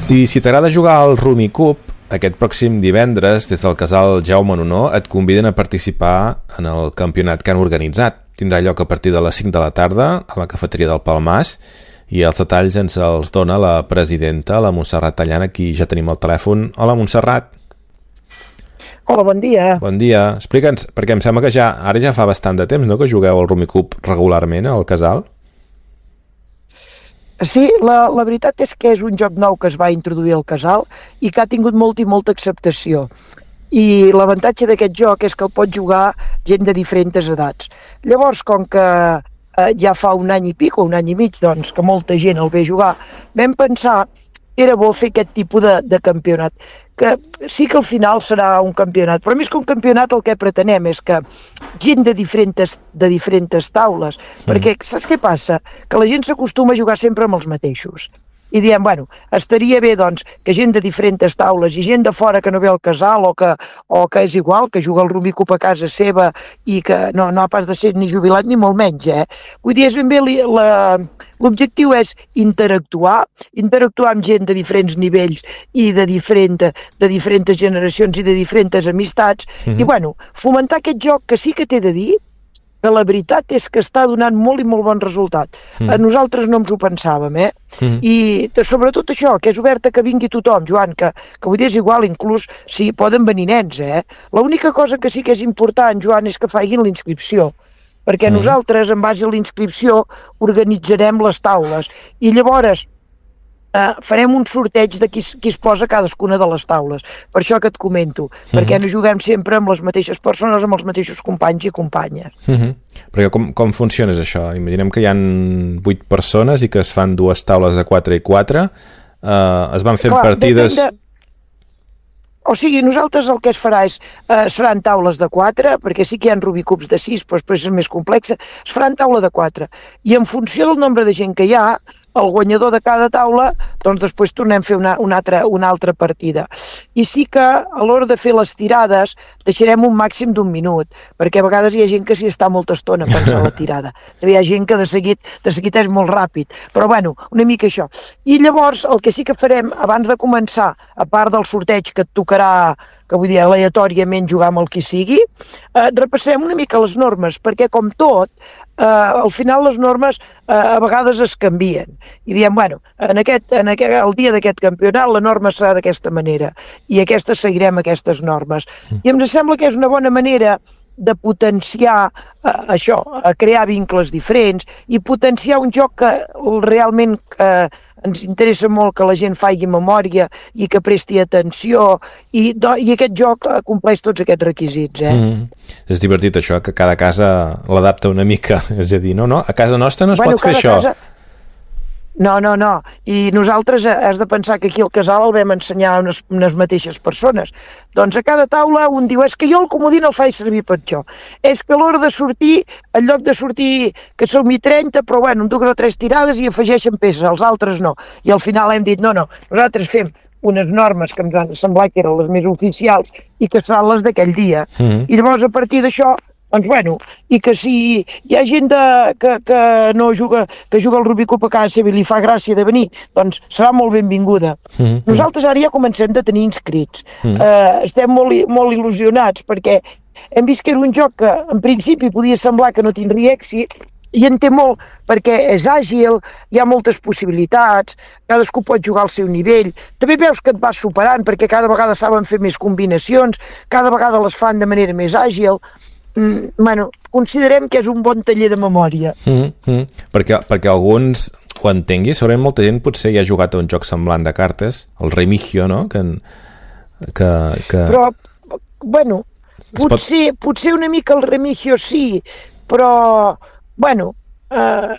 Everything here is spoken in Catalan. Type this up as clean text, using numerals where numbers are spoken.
I si t'agrada jugar al Rummikub, aquest pròxim divendres, des del casal Jaume Nonó, et conviden a participar en el campionat que han organitzat. Tindrà lloc a partir de les 5 de la tarda a la cafeteria del Palmàs, i els detalls ens els dona la presidenta, la Montserrat Tallant, aquí ja tenim el telèfon. Hola, Montserrat. Hola, bon dia. Bon dia. Explica'ns, perquè em sembla que ara ja fa bastant de temps, no?, que jugueu al Rummikub regularment al casal. Sí, la veritat és que és un joc nou que es va introduir al casal i que ha tingut molta acceptació. I l'avantatge d'aquest joc és que el pot jugar gent de diferents edats. Llavors, com que ja fa un any i pic o un any i mig, doncs, que molta gent el ve jugar, vam pensar que era bo fer aquest tipus de campionat, que sí que al final serà un campionat, però més que un campionat el que pretenem és que gent de diferents taules, perquè saps què passa? Que la gent s'acostuma a jugar sempre amb els mateixos. I diem, bueno, estaria bé doncs que gent de diferents taules i gent de fora que no ve al casal o que és igual, que juga al Rummikub a casa seva i que no ha pas de ser ni jubilat ni molt menys, Vull dir, és ben bé l'objectiu és interactuar amb gent de diferents nivells i de diferents generacions i de diferents amistats i, bueno, fomentar aquest joc que sí que t'he de dir que la veritat és que està donant molt i molt bon resultat. Nosaltres no ens ho pensàvem, I sobretot això, que és obert a que vingui tothom, Joan, que vull dir és igual, inclús si poden venir nens, L'única cosa que sí que és important, Joan, és que facin la inscripció, perquè nosaltres, en base a la inscripció, organitzarem les taules, i llavors farem un sorteig de qui es posa a cadascuna de les taules. Per això que et comento, perquè no juguem sempre amb les mateixes persones, amb els mateixos companys i companyes. Perquè com funciona això? Imaginem que hi ha 8 persones i que es fan 2 taules de 4 i 4. Es van fent partides... O sigui, nosaltres el que es farà seran taules de 4, perquè sí que hi ha Rummikubs de 6, però després és més complexa, es faran taula de 4. I en funció del nombre de gent que hi ha, el guanyador de cada taula, doncs després tornem a fer una altra partida. I sí que a l'hora de fer les tirades deixarem un màxim d'1 minut, perquè a vegades hi ha gent que s'hi està molta estona pensant la tirada. També hi ha gent que de seguit és molt ràpid, però bueno, una mica això. I llavors el que sí que farem abans de començar, a part del sorteig que et tocarà, que vull dir aleatòriament jugar amb el qui sigui, repassem una mica les normes, perquè com tot, al final les normes a vegades es canvien i diem, bueno, el dia d'aquest campionat la norma serà d'aquesta manera i seguirem aquestes normes. I em sembla que és una bona manera de potenciar això, a crear vincles diferents i potenciar un joc que realment ens interessa molt que la gent faci memòria i que presti atenció i aquest joc compleix tots aquests requisits. És divertit això, que cada casa l'adapta una mica, és a dir, no, a casa nostra no es pot fer això. No. I nosaltres has de pensar que aquí al casal el vam ensenyar a unes mateixes persones. Doncs a cada taula un diu, és que jo el comodín el faig servir per això. És que a l'hora de sortir, en lloc de sortir que som 30, però bueno, 2 o 3 tirades i afegeixen peces, els altres no. I al final hem dit, no, nosaltres fem unes normes que ens han semblat que eren les més oficials i que seran les d'aquell dia. I llavors a partir d'això, doncs bueno, i que si hi ha gent que no juga, que juga al Rummikub a casa seva i li fa gràcia de venir, doncs serà molt benvinguda. Nosaltres ara ja comencem de tenir inscrits. Estem molt il·lusionats perquè hem vist que era un joc que en principi podia semblar que no tindria èxit i en té molt perquè és àgil, hi ha moltes possibilitats, cadascú pot jugar al seu nivell, també veus que et vas superant perquè cada vegada saben fer més combinacions, cada vegada les fan de manera més àgil. Bueno, considerem que és un bon taller de memòria. Perquè alguns ho entenguin, segurament molta gent potser ja ha jugat a un joc semblant de cartes, el Remigio, no? Però, bueno, potser una mica el Remigio sí, però, bueno,